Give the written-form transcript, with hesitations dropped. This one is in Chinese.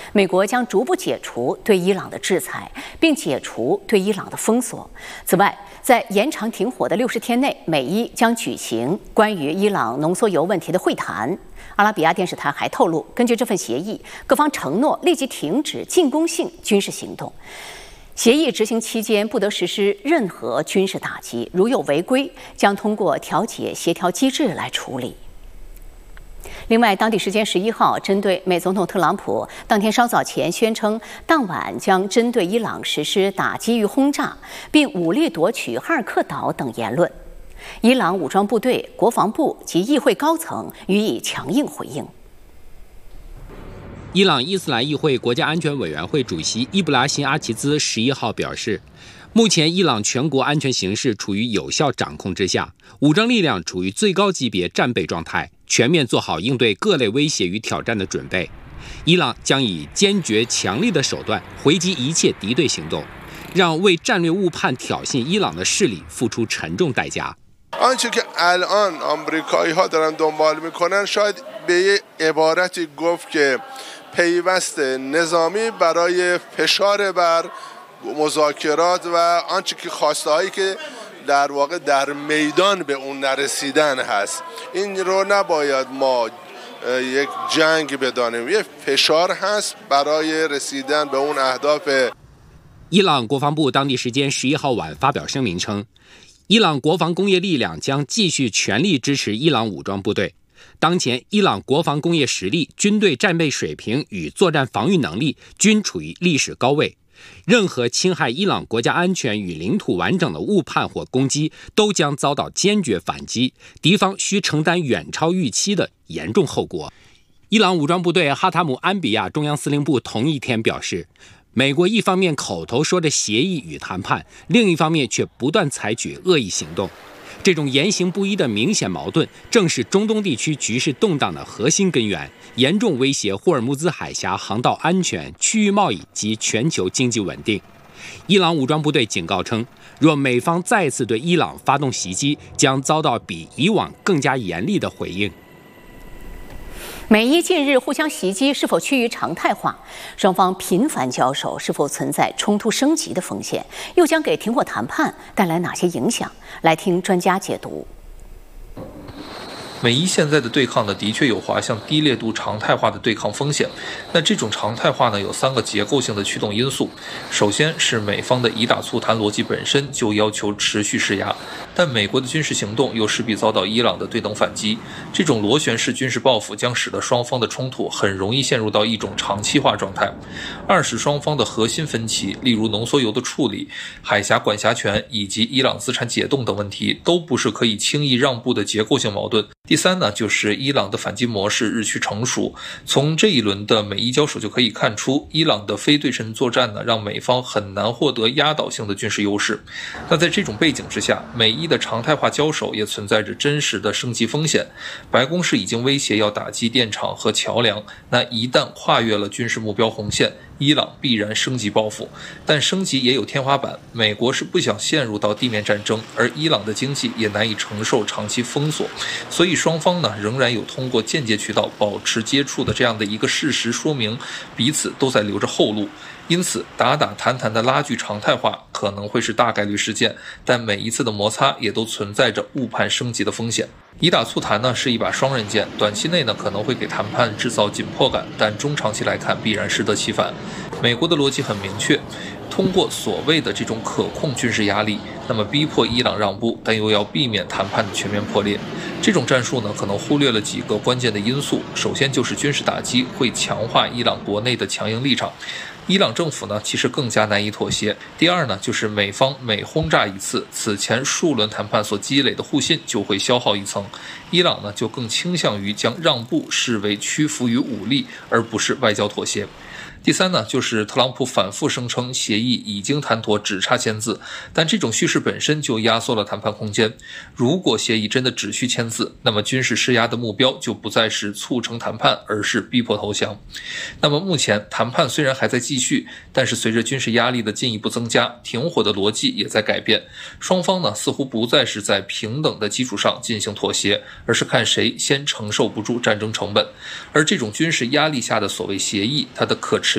美国将逐步解除对伊朗的制裁，并解除对伊朗的封锁。此外，在延长停火的60天内，美伊将举行关于伊朗浓缩铀问题的会谈。阿拉比亚电视台还透露，根据这份协议，各方承诺立即停止进攻性军事行动。协议执行期间不得实施任何军事打击，如有违规，将通过调解协调机制来处理。另外，当地时间11号，针对美总统特朗普当天稍早前宣称当晚将针对伊朗实施打击与轰炸，并武力夺取哈尔克岛等言论，伊朗武装部队、国防部及议会高层予以强硬回应。 伊朗伊斯兰议会国家安全委员会主席伊布拉辛·阿齐兹11号表示，目前伊朗全国安全形势处于有效掌控之下，武装力量处于最高级别战备状态，全面做好应对各类威胁与挑战的准备。伊朗将以坚决强力的手段回击一切敌对行动，让为战略误判挑衅伊朗的势力付出沉重代价。 آنچه که الان آمریکایی‌ها دارن دنبال میکنن شاید به یه عبارتی گفت که پیوست نظامی برای فشار بر مذاکرات و آنچه که خواسته‌هایی که در واقع در میدان به اون نرسیدن هست این رو نباید ما یک جنگ بدانیم یه فشار هست برای رسیدن به اون اهداف。 伊朗国防部当地时间11号晚发表声明称，伊朗国防工业力量将继续全力支持伊朗武装部队。当前，伊朗国防工业实力、军队战备水平与作战防御能力均处于历史高位。任何侵害伊朗国家安全与领土完整的误判或攻击，都将遭到坚决反击，敌方需承担远超预期的严重后果。伊朗武装部队哈塔姆安比亚中央司令部同一天表示，美国一方面口头说着协议与谈判，另一方面却不断采取恶意行动。这种言行不一的明显矛盾，正是中东地区局势动荡的核心根源，严重威胁霍尔木兹海峡航道安全、区域贸易及全球经济稳定。伊朗武装部队警告称，若美方再次对伊朗发动袭击，将遭到比以往更加严厉的回应。 美伊近日互相袭击是否趋于常态化？双方频繁交手是否存在冲突升级的风险？又将给停火谈判带来哪些影响？来听专家解读。 美伊现在的对抗呢，的确有滑向低烈度常态化的对抗风险。那这种常态化呢，有3个结构性的驱动因素。首先是美方的以打促谈逻辑本身就要求持续施压，但美国的军事行动又势必遭到伊朗的对等反击。这种螺旋式军事报复将使得双方的冲突很容易陷入到一种长期化状态。二是双方的核心分歧，例如浓缩铀的处理、海峡管辖权以及伊朗资产解冻等问题，都不是可以轻易让步的结构性矛盾。第三呢，就是伊朗的反击模式日趋成熟。从这一轮的美伊交手就可以看出，伊朗的非对称作战呢，让美方很难获得压倒性的军事优势。那在这种背景之下，美伊的常态化交手也存在着真实的升级风险。白宫是已经威胁要打击电厂和桥梁，那一旦跨越了军事目标红线，伊朗必然升级报复。但升级也有天花板，美国是不想陷入到地面战争，而伊朗的经济也难以承受长期封锁，所以双方呢仍然有通过间接渠道保持接触的这样的一个事实，说明彼此都在留着后路。因此打打谈谈的拉锯常态化可能会是大概率事件，但每一次的摩擦也都存在着误判升级的风险。以打促谈呢是一把双刃剑，短期内呢可能会给谈判制造紧迫感，但中长期来看必然适得其反。美国的逻辑很明确，通过所谓的这种可控军事压力，那么逼迫伊朗让步，但又要避免谈判的全面破裂。这种战术呢可能忽略了几个关键的因素，首先就是军事打击会强化伊朗国内的强硬立场，伊朗政府呢其实更加难以妥协。第二呢，就是美方每轰炸一次，此前数轮谈判所积累的互信就会消耗一层，伊朗呢就更倾向于将让步视为屈服于武力，而不是外交妥协。第三呢，就是特朗普反复声称协议已经谈妥，只差签字，但这种叙事本身就压缩了谈判空间。如果协议真的只需签字，那么军事施压的目标就不再是促成谈判，而是逼迫投降。那么目前谈判虽然还在继续，但是随着军事压力的进一步增加，停火的逻辑也在改变。双方呢似乎不再是在平等的基础上进行妥协，而是看谁先承受不住战争成本。而这种军事压力下的所谓协议，它的可持